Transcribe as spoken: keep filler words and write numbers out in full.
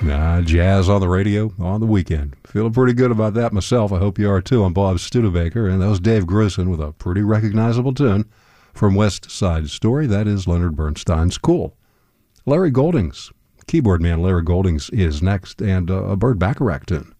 Nah, jazz on the radio on the weekend. Feeling pretty good about that myself. I hope you are too. I'm Bob Studebaker, and that was Dave Grusin with a pretty recognizable tune from West Side Story. That is Leonard Bernstein's Cool. Larry Goldings, keyboard man Larry Goldings, is next, and uh, a Burt Bacharach tune.